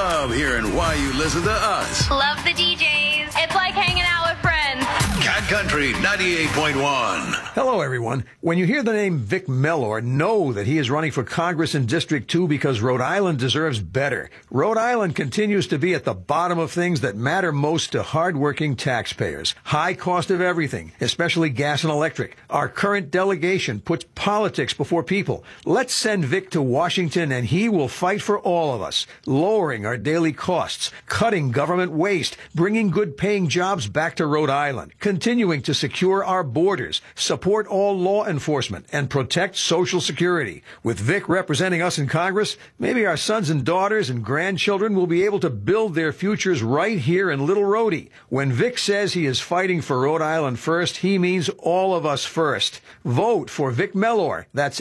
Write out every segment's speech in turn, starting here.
love hearing why you listen to us. Love the DJs. It's like hanging out with friends. Cat Country 98.1. Hello, everyone. When you hear the name Vic Mellor, know that he is running for Congress in District 2 because Rhode Island deserves better. Rhode Island continues to be at the bottom of things that matter most to hardworking taxpayers. High cost of everything, especially gas and electric. Our current delegation puts politics before people. Let's send Vic to Washington and he will fight for all of us, lowering our daily costs, cutting government waste, bringing good-paying jobs back to Rhode Island, continuing to secure our borders, support all law enforcement, and protect Social Security. With Vic representing us in Congress, maybe our sons and daughters and grandchildren will be able to build their futures right here in Little Rhodey. When Vic says he is fighting for Rhode Island first, he means all of us first. Vote for Vic Mellor. That's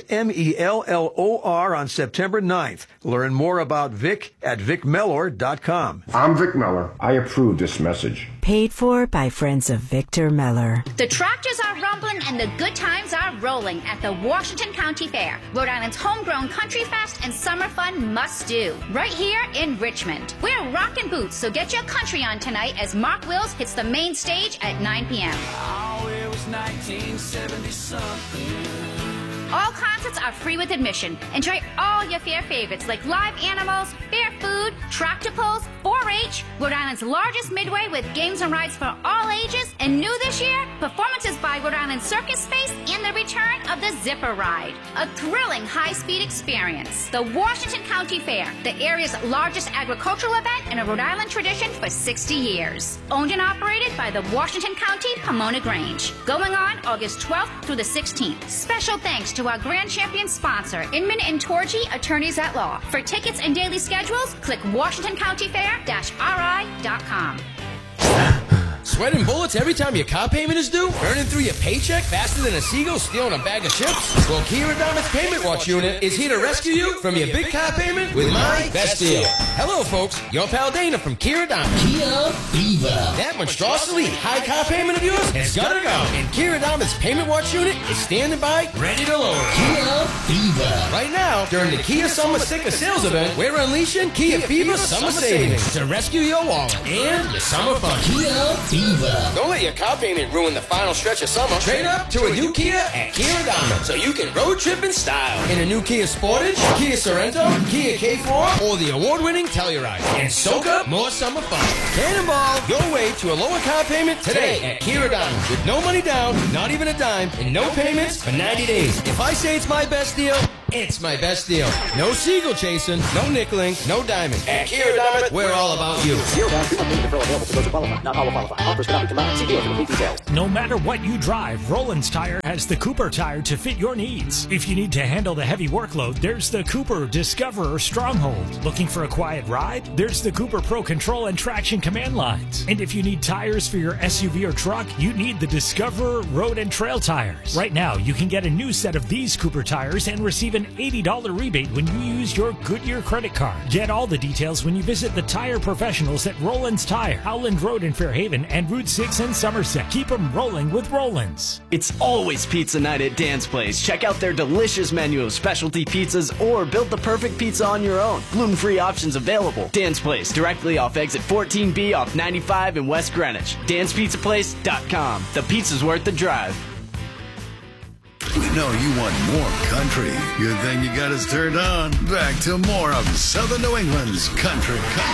Mellor on September 9th. Learn more about Vic at vicmellor.com. I'm Vic Mellor. I approve this message. Paid for by friends of Victor Mellor. The tractors are rumbling and the good times are rolling at the Washington County Fair, Rhode Island's homegrown country fest and summer fun must-do, right here in Richmond. We're rockin' boots, so get your country on tonight as Mark Wills hits the main stage at 9 p.m. Oh, it was 1970-something. All concerts are free with admission. Enjoy all your fair favorites like live animals, fair food, tractor pulls, 4-H, Rhode Island's largest midway with games and rides for all ages, and new this year, performances by Rhode Island Circus Space and the return of the Zipper Ride. A thrilling high-speed experience. The Washington County Fair, the area's largest agricultural event and a Rhode Island tradition for 60 years. Owned and operated by the Washington County Pomona Grange. Going on August 12th through the 16th. Special thanks to our grand champion sponsor, Inman and Torgy, Attorneys at Law. For tickets and daily schedules, click WashingtonCountyFair-RI.com. Sweating bullets every time your car payment is due? Burning through your paycheck faster than a seagull stealing a bag of chips? Well, Kia Adamas Payment Watch Unit is here to rescue you from your big car payment with my best deal. Hello, folks. Your pal Dana from Kia Adamas. Kia Viva. That monstrosity high car payment of yours has got to go. And Kia Adamas Payment Watch Unit is standing by, ready to lower it. Kia Viva. Right now, during the Kia Summer Sticker Sales Event, we're unleashing Kia Viva Summer Savings to rescue your wallet and your summer fun. Kia Viva. Don't let your car payment ruin the final stretch of summer. Trade up to a new Kia at Kia Adamas so you can road trip in style. In a new Kia Sportage, Kia Sorento, Kia K4, or the award-winning Telluride. And soak up more summer fun. Cannonball your way to a lower car payment today at Kia Adamas with no money down, not even a dime, and no payments for 90 days. If I say it's my best deal, it's my best deal. No seagull chasing, no nickeling, no diamond. At Kia Adamas, we're all about you. No matter what you drive, Roland's Tire has the Cooper tire to fit your needs. If you need to handle the heavy workload, there's the Cooper Discoverer Stronghold. Looking for a quiet ride? There's the Cooper Pro Control and Traction Command Lines. And if you need tires for your SUV or truck, you need the Discoverer Road and Trail tires. Right now, you can get a new set of these Cooper tires and receive an $80 rebate when you use your Goodyear credit card. Get all the details when you visit the tire professionals at Roland's Tire, Howland Road in Fairhaven, and Route 6 in Somerset. Keep them rolling with Roland's. It's always pizza night at Dan's Place. Check out their delicious menu of specialty pizzas or build the perfect pizza on your own. Gluten-free options available. Dan's Place, directly off exit 14B off 95 in West Greenwich. Dan'sPizzaPlace.com. The pizza's worth the drive. We know you want more country. Good thing you got us turned on. Back to more of Southern New England's Country.